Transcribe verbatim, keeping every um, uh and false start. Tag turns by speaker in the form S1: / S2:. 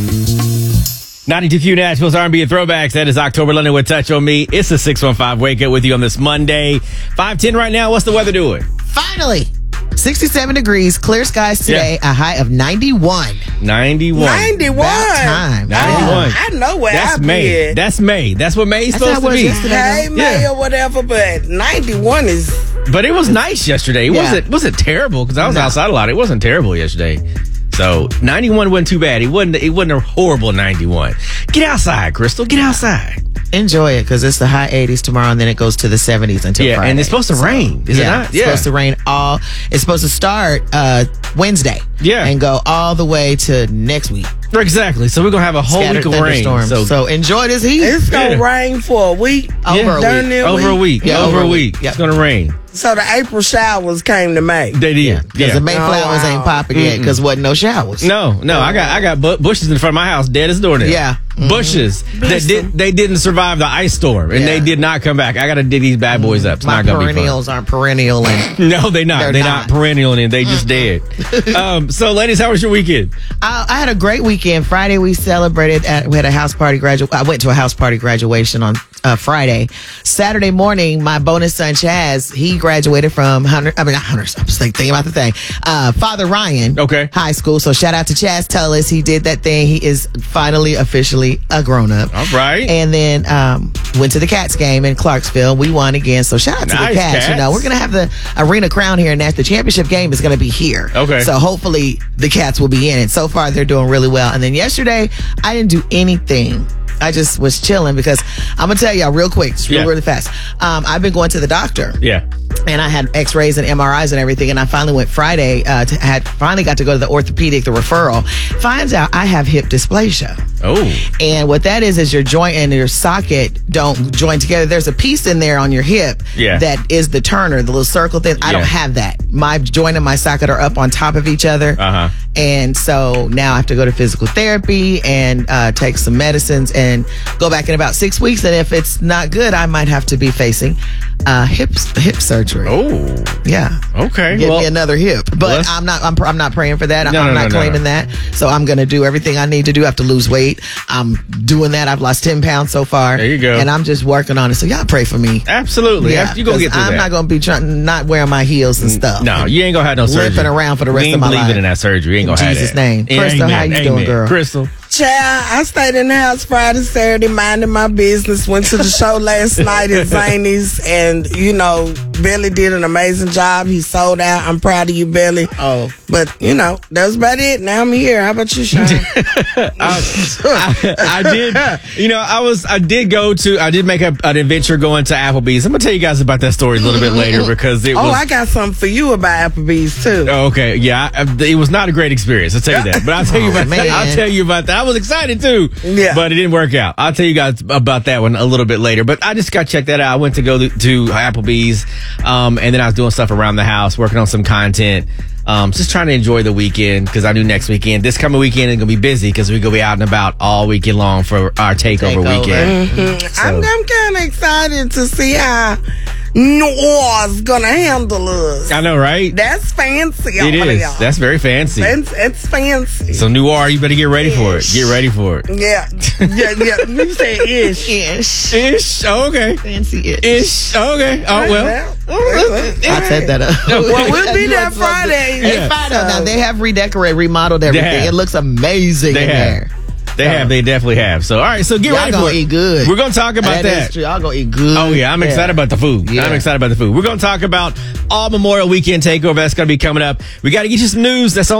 S1: ninety-two Q Nashville's R and B and Throwbacks. That is October London with Touch on Me. It's a six one five Wake Up with you on this Monday. five ten right now. What's the weather doing?
S2: Finally, sixty-seven degrees, clear skies today, yeah. A high of ninety-one.
S1: ninety-one.
S3: ninety-one.
S2: About time.
S1: ninety-one.
S3: Oh, I know where
S1: That's
S3: I
S1: May.
S3: been.
S1: That's May. That's what May's
S2: That's
S1: supposed
S2: how it
S1: to
S2: was
S1: be.
S2: yesterday.
S3: Hey, May
S1: Yeah.
S3: or whatever, but ninety-one is...
S1: But it was nice yesterday. It
S2: Yeah.
S1: wasn't wasn't terrible because I was
S2: No.
S1: outside a lot. It wasn't terrible yesterday. So ninety-one wasn't too bad. It wasn't. It wasn't a horrible ninety-one. Get outside, Crystal. Get outside.
S2: Enjoy it because it's the high eighties tomorrow and then it goes to the seventies until
S1: Yeah,
S2: Friday.
S1: and it's supposed to
S2: So,
S1: rain. Is
S2: yeah,
S1: it not?
S2: It's supposed to rain all. It's supposed to start uh, Wednesday.
S1: Yeah.
S2: And go all the way to next week.
S1: Exactly. So we're gonna have a whole
S2: Scattered
S1: week of rain.
S2: thunderstorms.
S1: So,
S2: So, enjoy this heat.
S3: It's going to
S1: Yeah.
S3: rain for a week.
S2: Over
S1: yeah,
S2: a
S3: During
S2: week.
S3: that
S1: over a week.
S2: Yeah,
S1: over a week.
S2: Yep.
S1: It's gonna rain.
S3: So the April showers came to May.
S1: They did.
S2: Yeah, because
S1: Yeah.
S2: the Mayflowers
S3: Oh, wow.
S2: ain't popping yet because wasn't no showers.
S1: No, no. I got I got bu- bushes in front of my house, dead as a doornail.
S2: Yeah. Mhm.
S1: Bushes that did they didn't survive the ice storm and
S2: Yeah.
S1: they did not come back. I got to dig these bad boys up. It's
S2: My
S1: not gonna be fun.
S2: perennials aren't perennial. And
S1: No, they not.
S2: They're
S1: They're, not.
S2: not.
S1: perennial and they just dead. um, so, ladies, how was your weekend?
S2: I, I had a great weekend. Friday we celebrated at we had a house party gradu- I went to a house party graduation on uh, Friday. Saturday morning, my bonus son Chaz, he graduated from Hunter. I mean, not Hunter. I'm just like thinking about the thing. Uh, Father Ryan,
S1: Okay.
S2: High School. So shout out to Chaz Tullis. He did that thing. He is finally officially a grown up.
S1: All right.
S2: And then um, went to the Cats game in Clarksville. We won again. So shout out to
S1: Nice,
S2: the Cats. You know,
S1: Cats.
S2: we're gonna have the Arena Crown here, and that the championship game is gonna be here.
S1: Okay.
S2: So hopefully the Cats will be in it. So far they're doing really well. And then yesterday I didn't do anything. I just was chilling because I'm gonna tell y'all real quick, just really,
S1: Yeah.
S2: really fast. Um, I've been going to the doctor.
S1: Yeah.
S2: And I had X-rays and M R Is and everything, and I finally went Friday. Uh, to, had finally got to go to the orthopedic, the referral. Finds out I have hip dysplasia.
S1: Oh.
S2: And what that is is your joint and your socket don't join together. There's a piece in there on your hip
S1: Yeah.
S2: that is the turner, the little circle thing. I
S1: Yeah.
S2: don't have that. My joint and my socket are up on top of each other.
S1: Uh-huh.
S2: And so now I have to go to physical therapy and uh, take some medicines and go back in about six weeks. And if it's not good, I might have to be facing uh, hip hip surgery.
S1: Oh.
S2: Yeah.
S1: Okay.
S2: Give
S1: well,
S2: me another hip, but
S1: let's-
S2: I'm not. I'm, I'm not praying for that.
S1: No,
S2: I'm
S1: no,
S2: not
S1: no, no,
S2: claiming
S1: no.
S2: that. So I'm going to do everything I need to do. I have to lose weight. I'm doing that. I've lost ten pounds so far.
S1: There you go.
S2: And I'm just working on it. So y'all pray for me.
S1: absolutely.
S2: Yeah,
S1: you gonna
S2: 'cause
S1: get through
S2: I'm
S1: that.
S2: not going to be trying not wearing my heels and stuff.
S1: No, you ain't gonna have no surgery.
S2: Limping around for the rest
S1: we ain't
S2: of my
S1: believing
S2: life.
S1: in that surgery. You ain't
S2: In
S1: gonna have
S2: Jesus'
S1: that.
S2: name. Crystal, how you doing, girl?
S1: Crystal.
S3: Child, I stayed in the house Friday, Saturday, minding my business. Went to the show last night at Zany's, and you know, Billy did an amazing job. He sold out. I'm proud of you, Billy.
S2: Oh.
S3: But you know, that was about it. Now I'm here. How about you, Sean?
S1: I, I did, you know, I was, I did go to, I did make a, an adventure going to Applebee's. I'm gonna tell you guys about that story a little bit later because it
S3: Oh,
S1: was.
S3: I got something for you about Applebee's too.
S1: Oh, okay, yeah, I, it was not a great experience. I'll tell you that, but I'll tell you
S2: Oh,
S1: about that.
S2: man.
S1: I'll tell you about that. I was excited too,
S3: Yeah.
S1: but it didn't work out. I'll tell you guys about that one a little bit later. But I just got to check that out. I went to go to, to Applebee's, um, and then I was doing stuff around the house, working on some content. Um, just trying to enjoy the weekend because I knew next weekend, this coming weekend, is gonna be busy because we're gonna be out and about all weekend long for our takeover,
S2: Takeover.
S1: weekend.
S3: Mm-hmm. I'm, I'm kind of excited to see how Noir's gonna handle us.
S1: I know, right?
S3: That's fancy.
S1: It
S3: over
S1: is.
S3: there.
S1: That's very fancy.
S3: It's, it's fancy.
S1: So Noir, you better get ready for it. Get ready for it.
S3: yeah, yeah, yeah. You say ish.
S2: Ish.
S1: Ish. Oh, okay.
S2: Fancy ish.
S1: Ish. Oh, okay. Oh well.
S2: I set that up.
S3: Well, we'll be there Friday.
S2: It's fine. Now they have redecorated, remodeled everything.
S1: have.
S2: It looks amazing
S1: They
S2: in
S1: have.
S2: there.
S1: They have. They definitely have. So, all right. So get
S2: Y'all
S1: ready
S2: gonna
S1: for it.
S2: eat good.
S1: We're gonna talk about
S2: That
S1: that.
S2: is true. Y'all gonna eat good.
S1: Oh yeah, I'm excited about the food.
S2: Yeah.
S1: I'm excited about the food. We're gonna talk about all Memorial Weekend takeover. That's gonna be coming up. We got to get you some news. That's on.